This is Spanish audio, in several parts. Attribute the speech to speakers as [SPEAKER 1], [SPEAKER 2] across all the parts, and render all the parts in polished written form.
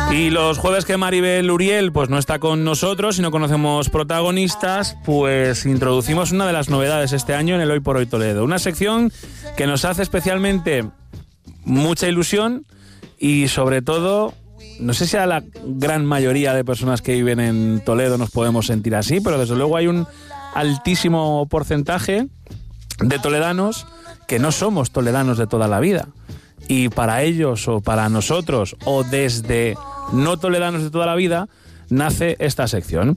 [SPEAKER 1] Y los jueves que Maribel Uriel pues no está con nosotros y no conocemos protagonistas, pues introducimos una de las novedades este año en el Hoy por Hoy Toledo. Una sección que nos hace especialmente mucha ilusión y sobre todo, no sé si a la gran mayoría de personas que viven en Toledo nos podemos sentir así, pero desde luego hay un altísimo porcentaje de toledanos que no somos toledanos de toda la vida. Y para ellos o para nosotros o desde no toledanos de toda la vida nace esta sección.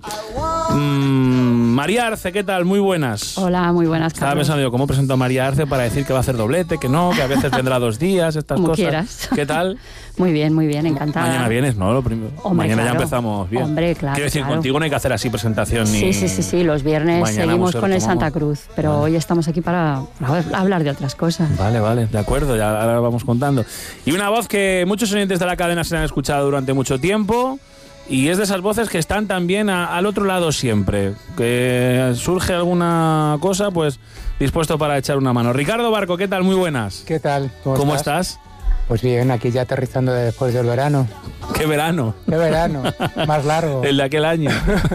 [SPEAKER 1] María Arce, ¿qué tal? Muy buenas.
[SPEAKER 2] Hola, muy buenas.
[SPEAKER 1] Estaba pensando yo, ¿cómo presento a María Arce para decir que va a hacer doblete, que no, que a veces vendrá 2 días, estas
[SPEAKER 2] como
[SPEAKER 1] cosas?
[SPEAKER 2] Quieras.
[SPEAKER 1] ¿Qué tal?
[SPEAKER 2] Muy bien, encantada.
[SPEAKER 1] Mañana vienes, ¿no? Lo primero.
[SPEAKER 2] Hombre,
[SPEAKER 1] mañana
[SPEAKER 2] claro.
[SPEAKER 1] Ya empezamos bien.
[SPEAKER 2] Hombre, claro.
[SPEAKER 1] Quiero decir,
[SPEAKER 2] claro.
[SPEAKER 1] Contigo no hay que hacer así presentación ni...
[SPEAKER 2] Sí, los viernes
[SPEAKER 1] Mañana
[SPEAKER 2] seguimos con el
[SPEAKER 1] retomamos.
[SPEAKER 2] Santa Cruz, pero hoy estamos aquí para hablar de otras cosas.
[SPEAKER 1] Vale, de acuerdo, ya ahora vamos contando. Y una voz que muchos oyentes de la cadena se han escuchado durante mucho tiempo, y es de esas voces que están también al otro lado siempre. Que surge alguna cosa, pues dispuesto para echar una mano. Ricardo Barco, ¿qué tal? Muy buenas.
[SPEAKER 3] ¿Qué tal?
[SPEAKER 1] ¿Cómo estás?
[SPEAKER 3] Pues bien, aquí ya aterrizando después del verano.
[SPEAKER 1] ¿Qué verano?
[SPEAKER 3] ¿Qué verano? Más largo.
[SPEAKER 1] El de aquel año.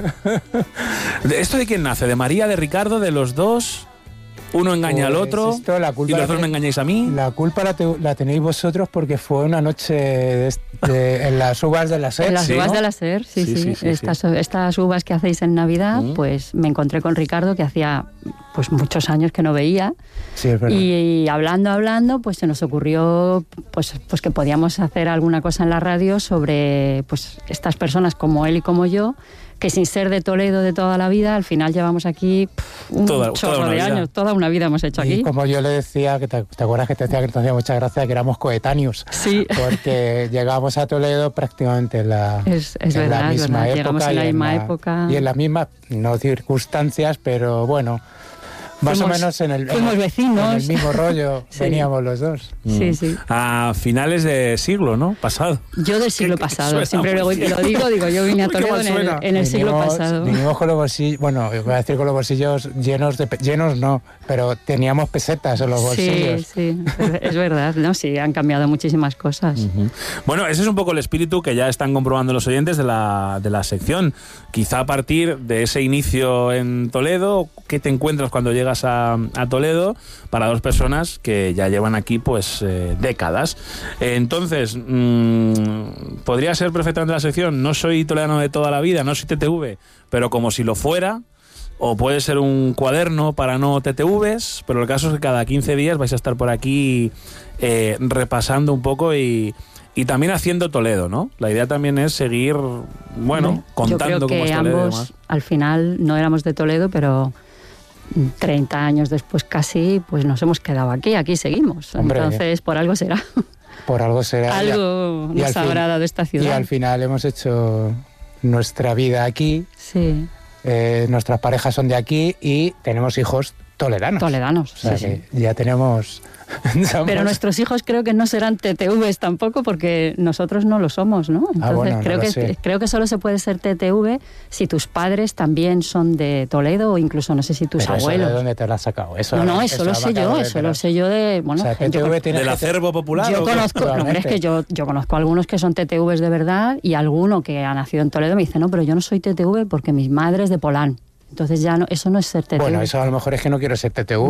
[SPEAKER 1] ¿Esto de quién nace? ¿De María, de Ricardo, de los dos? Uno engaña al otro
[SPEAKER 3] esto, la culpa
[SPEAKER 1] y los dos me engañáis a mí.
[SPEAKER 3] La culpa la tenéis vosotros porque fue una noche en las uvas de la SER.
[SPEAKER 2] En las
[SPEAKER 1] ¿sí,
[SPEAKER 2] uvas
[SPEAKER 1] no?
[SPEAKER 2] de la SER, sí. Estas uvas que hacéis en Navidad, pues me encontré con Ricardo, que hacía pues muchos años que no veía.
[SPEAKER 3] Sí, es verdad.
[SPEAKER 2] Y hablando, pues se nos ocurrió pues que podíamos hacer alguna cosa en la radio sobre pues estas personas como él y como yo, que sin ser de Toledo de toda la vida, al final llevamos aquí un chorro de años, toda una vida hemos hecho aquí.
[SPEAKER 3] Y como yo le decía, que te acuerdas que te decía que te hacía mucha gracia, que éramos coetáneos.
[SPEAKER 2] Sí.
[SPEAKER 3] Porque llegamos a Toledo prácticamente en la misma época.
[SPEAKER 2] Llegamos en la misma época.
[SPEAKER 3] Y en las mismas, no circunstancias, pero bueno... Más o menos
[SPEAKER 2] fuimos vecinos.
[SPEAKER 3] en el mismo rollo
[SPEAKER 2] Sí.
[SPEAKER 3] Veníamos los dos.
[SPEAKER 2] Sí.
[SPEAKER 1] A finales de siglo, ¿no? Pasado.
[SPEAKER 2] Yo del siglo pasado, siempre luego te lo digo, yo vine a Toledo en el siglo pasado.
[SPEAKER 3] Vinimos con los bolsillos, bueno, voy a decir con los bolsillos llenos no, pero teníamos pesetas en los bolsillos.
[SPEAKER 2] Sí, es verdad, ¿no? Sí, han cambiado muchísimas cosas.
[SPEAKER 1] Bueno, ese es un poco el espíritu que ya están comprobando los oyentes de la sección. Quizá a partir de ese inicio en Toledo, ¿qué te encuentras cuando llegas a Toledo? Para 2 personas que ya llevan aquí pues décadas. Entonces, podría ser perfectamente la sección: no soy toledano de toda la vida, no soy TTV, pero como si lo fuera. O puede ser un cuaderno para no TTVs, pero el caso es que cada 15 días vais a estar por aquí repasando un poco y también haciendo Toledo, ¿no? La idea también es seguir, contando cómo es Toledo.
[SPEAKER 2] Yo creo que ambos, al final, no éramos de Toledo, pero 30 años después casi, pues nos hemos quedado aquí seguimos.
[SPEAKER 3] Hombre,
[SPEAKER 2] entonces, por algo será.
[SPEAKER 3] Por algo será.
[SPEAKER 2] Algo nos habrá dado esta ciudad.
[SPEAKER 3] Y al final hemos hecho nuestra vida aquí.
[SPEAKER 2] Sí.
[SPEAKER 3] Nuestras parejas son de aquí y tenemos hijos toledanos.
[SPEAKER 2] Toledanos,
[SPEAKER 3] o sea,
[SPEAKER 2] sí.
[SPEAKER 3] Ya tenemos...
[SPEAKER 2] Pero nuestros hijos creo que no serán TTVs tampoco, porque nosotros no lo somos, ¿no? Entonces creo que solo se puede ser TTV si tus padres también son de Toledo, o incluso no sé si tus abuelos.
[SPEAKER 3] ¿De dónde te lo has sacado? Eso
[SPEAKER 2] lo sé yo de... Bueno,
[SPEAKER 3] o sea, TTV
[SPEAKER 1] ¿del acervo popular?
[SPEAKER 2] Yo conozco, es que yo conozco algunos que son TTVs de verdad, y alguno que ha nacido en Toledo me dice, no, pero yo no soy TTV porque mi madre es de Polán. Entonces ya no, eso no es ser TTV.
[SPEAKER 3] Bueno, eso a lo mejor es que no quiero ser TTV.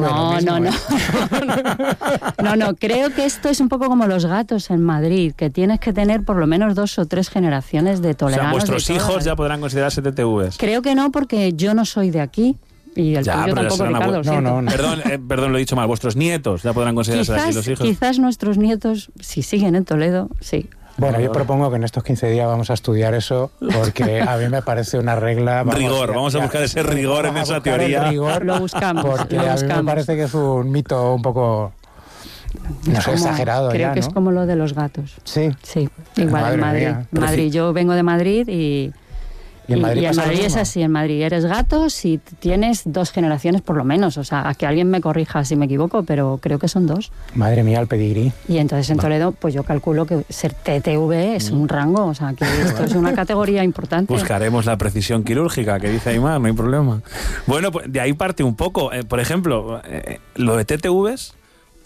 [SPEAKER 2] No, creo que esto es un poco como los gatos en Madrid, que tienes que tener por lo menos 2 o 3 generaciones de toleranos.
[SPEAKER 1] O sea, vuestros hijos ya podrán considerarse TTVs.
[SPEAKER 2] Creo que no, porque yo no soy de aquí. Y el tuyo tampoco, Ricardo.
[SPEAKER 3] No.
[SPEAKER 1] Perdón, lo he dicho mal. Vuestros nietos ya podrán considerarse aquí los hijos.
[SPEAKER 2] Quizás nuestros nietos, si siguen en Toledo, sí.
[SPEAKER 3] Bueno, yo propongo que en estos 15 días vamos a estudiar eso, porque a mí me parece una regla...
[SPEAKER 1] Vamos a buscar ese rigor en esa teoría.
[SPEAKER 2] Lo buscamos.
[SPEAKER 3] Porque a mí me parece que es un mito un poco... No sé, exagerado.
[SPEAKER 2] Creo que es como lo de los gatos.
[SPEAKER 3] Sí.
[SPEAKER 2] Sí, igual en Madrid. Yo vengo de Madrid y en Madrid es así. En Madrid eres gato si tienes 2 generaciones por lo menos. O sea, a que alguien me corrija si me equivoco, pero creo que son 2.
[SPEAKER 3] Madre mía, el pedigrí.
[SPEAKER 2] Y entonces en Toledo, pues yo calculo que ser TTV es un rango. O sea, que esto es una categoría importante.
[SPEAKER 1] Buscaremos la precisión quirúrgica que dice Aymar, no hay problema. Bueno, pues de ahí parte un poco. Por ejemplo, lo de TTVs...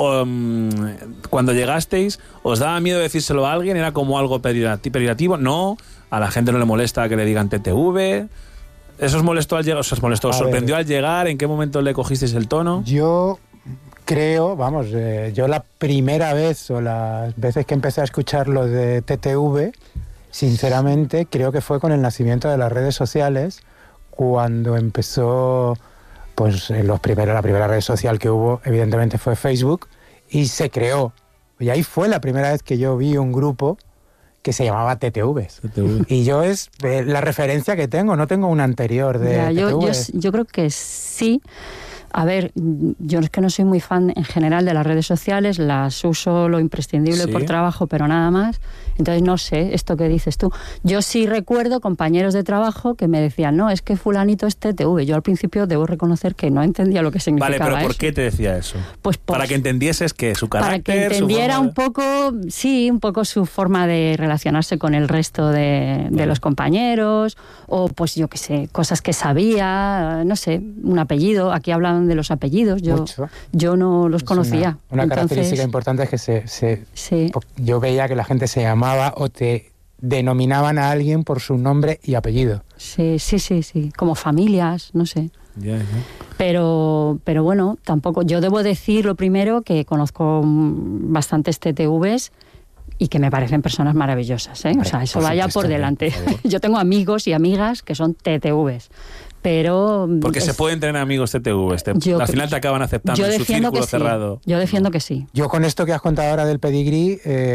[SPEAKER 1] cuando llegasteis, ¿os daba miedo decírselo a alguien? ¿Era como algo peyorativo? No, a la gente no le molesta que le digan TTV. ¿Eso os molestó al llegar? ¿Os sorprendió al llegar? ¿En qué momento le cogisteis el tono?
[SPEAKER 3] Yo creo, vamos, yo la primera vez o las veces que empecé a escuchar lo de TTV, sinceramente creo que fue con el nacimiento de las redes sociales, cuando empezó, pues la primera red social que hubo evidentemente fue Facebook, y se creó. Y ahí fue la primera vez que yo vi un grupo que se llamaba TTVs. Y yo es la referencia que tengo, no tengo una anterior de TTV.
[SPEAKER 2] Yo creo que sí. A ver, yo es que no soy muy fan en general de las redes sociales, las uso lo imprescindible por trabajo, pero nada más. Entonces no sé, esto que dices tú. Yo sí recuerdo compañeros de trabajo que me decían, no, es que fulanito es TTV. Yo al principio debo reconocer que no entendía lo que significaba eso.
[SPEAKER 1] Vale, pero ¿por qué te decía eso?
[SPEAKER 2] Pues
[SPEAKER 1] para que entendieses que su carácter...
[SPEAKER 2] Para que entendiera un poco su forma de relacionarse con el resto de los compañeros, o pues yo qué sé, cosas que sabía, no sé, un apellido. Aquí hablan de los apellidos, yo no los conocía.
[SPEAKER 3] Una característica importante es que yo veía que la gente se llamaba o te denominaban a alguien por su nombre y apellido.
[SPEAKER 2] Sí, como familias, no sé. Pero bueno, tampoco, yo debo decir lo primero que conozco bastantes TTVs y que me parecen personas maravillosas, ¿eh? O sea, eso vaya por delante. Yo tengo amigos y amigas que son TTVs. Pero
[SPEAKER 1] porque se pueden tener amigos TTVs, al final te acaban aceptando en su círculo cerrado.
[SPEAKER 2] Yo defiendo que sí.
[SPEAKER 3] Yo con esto que has contado ahora del pedigrí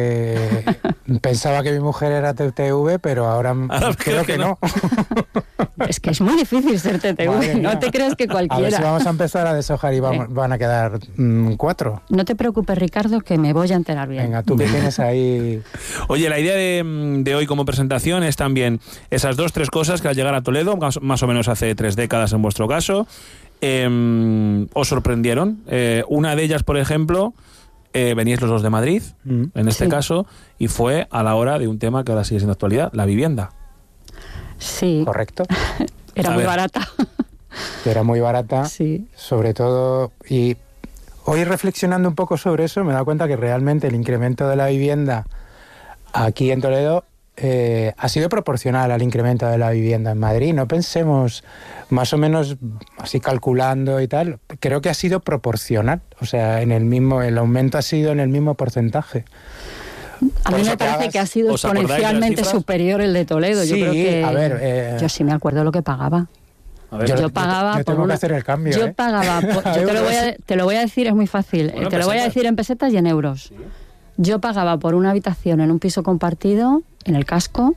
[SPEAKER 3] pensaba que mi mujer era TTV, pero ahora creo que no.
[SPEAKER 2] Es que es muy difícil ser TTV, no te creas que cualquiera.
[SPEAKER 3] A ver si vamos a empezar a deshojar y van a quedar 4.
[SPEAKER 2] No te preocupes, Ricardo, que me voy a enterar bien.
[SPEAKER 3] Venga, tú que tienes ahí...
[SPEAKER 1] Oye, la idea de hoy como presentación es también esas 2-3 cosas que al llegar a Toledo, más o menos hace 3 décadas en vuestro caso, os sorprendieron. Una de ellas, por ejemplo, veníais los dos de Madrid, en este caso, y fue a la hora de un tema que ahora sigue siendo actualidad, la vivienda.
[SPEAKER 2] Sí.
[SPEAKER 3] ¿Correcto?
[SPEAKER 2] Era muy barata.
[SPEAKER 3] Era muy barata,
[SPEAKER 2] sí.
[SPEAKER 3] Sobre todo, y hoy reflexionando un poco sobre eso me he dado cuenta que realmente el incremento de la vivienda aquí en Toledo ha sido proporcional al incremento de la vivienda en Madrid. No pensemos, más o menos así calculando y tal, creo que ha sido proporcional. O sea, el aumento ha sido en el mismo porcentaje.
[SPEAKER 2] A mí me parece que ha sido exponencialmente superior el de Toledo.
[SPEAKER 3] Sí,
[SPEAKER 2] yo creo que
[SPEAKER 3] a ver,
[SPEAKER 2] yo sí me acuerdo lo que pagaba.
[SPEAKER 1] A ver,
[SPEAKER 2] yo pagaba
[SPEAKER 3] yo tengo que hacer el cambio.
[SPEAKER 2] Yo pagaba, te lo voy a decir, es muy fácil. Bueno, te lo voy a decir en pesetas y en euros. ¿Sí? Yo pagaba por una habitación en un piso compartido, en el casco,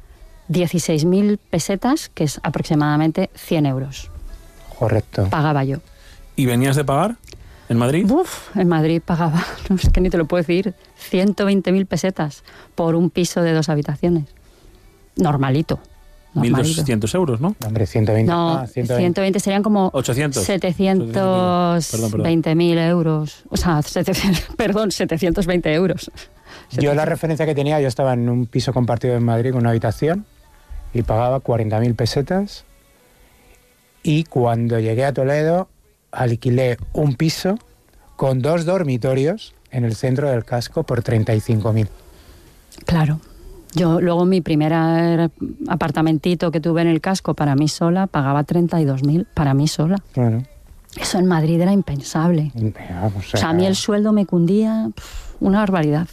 [SPEAKER 2] 16.000 pesetas, que es aproximadamente 100 euros.
[SPEAKER 3] Correcto.
[SPEAKER 2] Pagaba yo.
[SPEAKER 1] ¿Y venías de pagar en Madrid?
[SPEAKER 2] En Madrid pagaba, no es que ni te lo puedo decir, 120.000 pesetas por un piso de 2 habitaciones. Normalito.
[SPEAKER 1] 1.200 euros, ¿no?
[SPEAKER 3] Hombre, 120.
[SPEAKER 2] No, 120 serían como
[SPEAKER 1] 800.
[SPEAKER 2] 720.000 euros. O sea, 720 euros.
[SPEAKER 3] Yo la referencia que tenía, yo estaba en un piso compartido en Madrid con una habitación y pagaba 40.000 pesetas. Y cuando llegué a Toledo, alquilé un piso con 2 dormitorios en el centro del casco por 35.000.
[SPEAKER 2] Claro. Yo luego mi primer apartamentito que tuve en el casco para mí sola pagaba 32.000 para mí sola.
[SPEAKER 3] Claro.
[SPEAKER 2] Eso en Madrid era impensable. O sea, a mí el sueldo me cundía una barbaridad.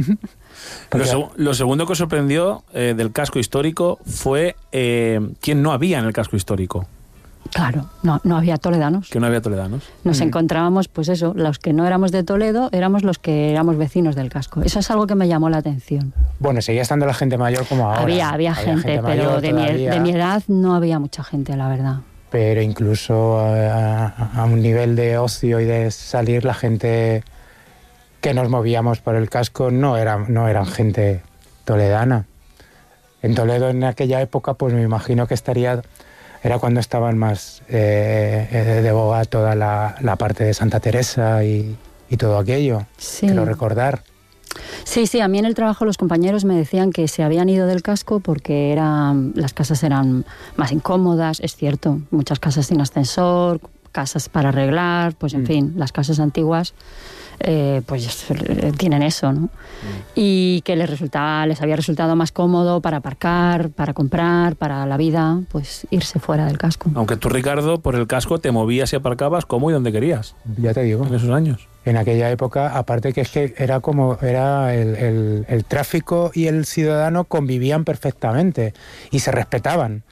[SPEAKER 1] Lo segundo que os sorprendió del casco histórico fue quién no había en el casco histórico.
[SPEAKER 2] Claro, no había toledanos.
[SPEAKER 1] Que no había toledanos.
[SPEAKER 2] Nos encontrábamos, pues eso, los que no éramos de Toledo, éramos los que éramos vecinos del casco. Eso es algo que me llamó la atención.
[SPEAKER 3] Bueno, seguía estando la gente mayor como ahora.
[SPEAKER 2] Había gente, pero de mi edad no había mucha gente, la verdad.
[SPEAKER 3] Pero incluso a un nivel de ocio y de salir, la gente que nos movíamos por el casco no eran gente toledana. En Toledo en aquella época, pues me imagino que era cuando estaban más de boga toda la parte de Santa Teresa y todo aquello.
[SPEAKER 2] Sí.
[SPEAKER 3] Quiero recordar.
[SPEAKER 2] Sí, a mí en el trabajo los compañeros me decían que se habían ido del casco porque las casas eran más incómodas, es cierto, muchas casas sin ascensor, casas para arreglar, pues en fin, las casas antiguas pues tienen eso, ¿no? Y que les había resultado más cómodo para aparcar, para comprar, para la vida, pues irse fuera del casco.
[SPEAKER 1] Aunque tú, Ricardo, por el casco te movías y aparcabas como y donde querías.
[SPEAKER 3] Ya te digo.
[SPEAKER 1] En esos años.
[SPEAKER 3] En aquella época, aparte que es que era el tráfico y el ciudadano convivían perfectamente y se respetaban.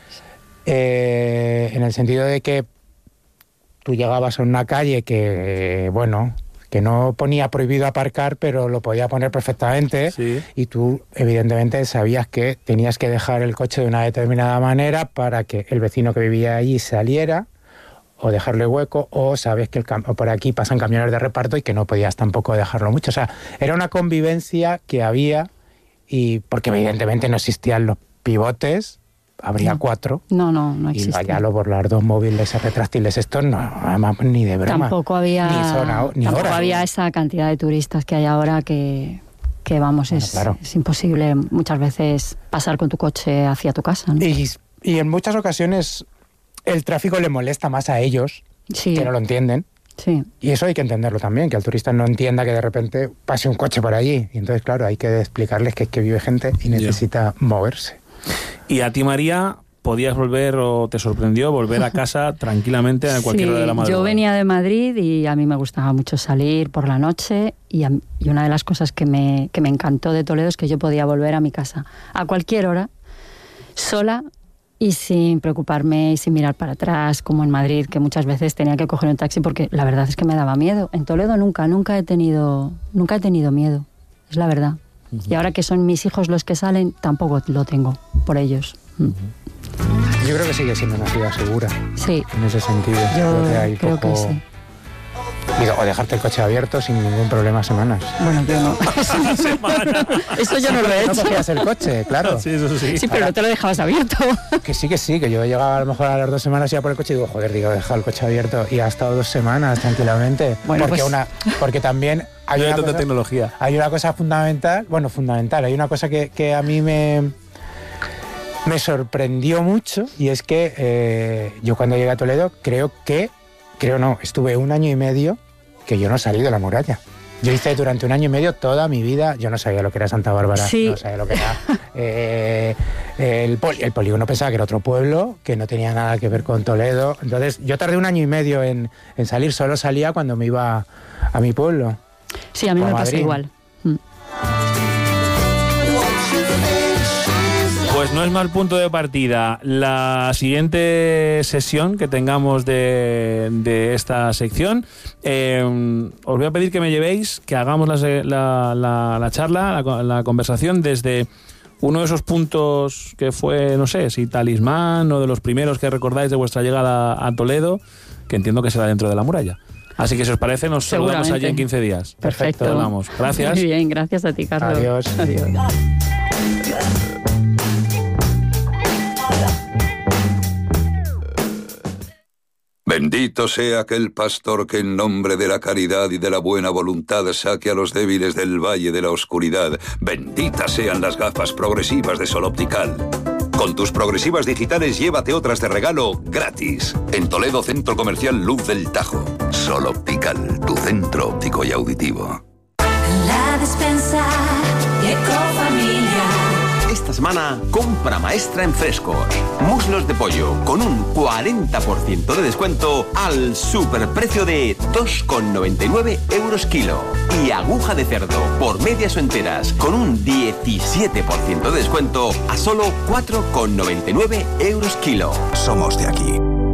[SPEAKER 3] En el sentido de que tú llegabas a una calle que no ponía prohibido aparcar, pero lo podía poner perfectamente, sí. Y tú evidentemente sabías que tenías que dejar el coche de una determinada manera para que el vecino que vivía allí saliera, o dejarle hueco, o sabes que por aquí pasan camiones de reparto y que no podías tampoco dejarlo mucho. O sea, era una convivencia que había, y porque evidentemente no existían los pivotes. Habría 4.
[SPEAKER 2] No existía.
[SPEAKER 3] Y vaya por las 2 móviles retráctiles, estos no, además ni de broma.
[SPEAKER 2] Tampoco había esa cantidad de turistas que hay ahora que vamos, claro. Es imposible muchas veces pasar con tu coche hacia tu casa, ¿no?
[SPEAKER 3] Y en muchas ocasiones el tráfico le molesta más a ellos, sí, que no lo entienden.
[SPEAKER 2] Sí.
[SPEAKER 3] Y eso hay que entenderlo también, que el turista no entienda que de repente pase un coche por allí. Y entonces, claro, hay que explicarles que es que vive gente y necesita moverse.
[SPEAKER 1] ¿Y a ti, María, podías volver o te sorprendió volver a casa tranquilamente a cualquier hora de la madrugada?
[SPEAKER 2] Yo venía de Madrid y a mí me gustaba mucho salir por la noche y una de las cosas que me encantó de Toledo es que yo podía volver a mi casa a cualquier hora, sola y sin preocuparme y sin mirar para atrás, como en Madrid, que muchas veces tenía que coger un taxi porque la verdad es que me daba miedo. En Toledo nunca he tenido miedo, es la verdad. Y ahora que son mis hijos los que salen, tampoco lo tengo por ellos.
[SPEAKER 3] Yo creo que sigue siendo una ciudad segura.
[SPEAKER 2] Sí.
[SPEAKER 3] En ese sentido.
[SPEAKER 2] Yo creo que sí.
[SPEAKER 3] O dejarte el coche abierto sin ningún problema semanas.
[SPEAKER 2] Bueno, yo no. Eso yo no lo he hecho.
[SPEAKER 3] No cogías el coche, claro.
[SPEAKER 1] Sí, eso sí.
[SPEAKER 2] Sí, pero no te lo dejabas abierto.
[SPEAKER 3] Que sí, que yo llegaba a lo mejor a las 2 semanas ya por el coche y digo, joder, he dejado el coche abierto y ha estado 2 semanas tranquilamente.
[SPEAKER 2] Bueno,
[SPEAKER 3] porque también hay una cosa fundamental, hay una cosa que a mí me sorprendió mucho, y es que yo cuando llegué a Toledo estuve 1 año y medio que yo no salí de la muralla. Yo hice durante 1 año y medio toda mi vida, yo no sabía lo que era Santa Bárbara,
[SPEAKER 2] sí.
[SPEAKER 3] No sabía lo que era el polígono, pensaba que era otro pueblo, que no tenía nada que ver con Toledo. Entonces yo tardé 1 año y medio en salir, solo salía cuando me iba a mi pueblo.
[SPEAKER 2] Sí, a mí me pasa igual.
[SPEAKER 1] Pues no es mal punto de partida. La siguiente sesión que tengamos de esta sección, os voy a pedir que me llevéis, que hagamos la charla, la conversación desde uno de esos puntos que fue, no sé, si talismán o de los primeros que recordáis de vuestra llegada a Toledo, que entiendo que será dentro de la muralla. Así que si os parece, nos saludamos allí en 15 días.
[SPEAKER 2] Perfecto.
[SPEAKER 1] Hablamos. Gracias.
[SPEAKER 2] Muy bien, gracias a ti, Carlos.
[SPEAKER 3] Adiós.
[SPEAKER 4] Bendito sea aquel pastor que en nombre de la caridad y de la buena voluntad saque a los débiles del valle de la oscuridad. Benditas sean las gafas progresivas de Sol Optical. Con tus progresivas digitales llévate otras de regalo gratis. En Toledo, Centro Comercial Luz del Tajo. Sol Optical, tu centro óptico y auditivo.
[SPEAKER 5] La despensa Ecofamilia.
[SPEAKER 6] Esta semana, compra maestra en Frescos. Muslos de pollo con un 40% de descuento al superprecio de 2,99 € kilo. Y aguja de cerdo por medias o enteras con un 17% de descuento a solo 4,99 € kilo.
[SPEAKER 4] Somos de aquí.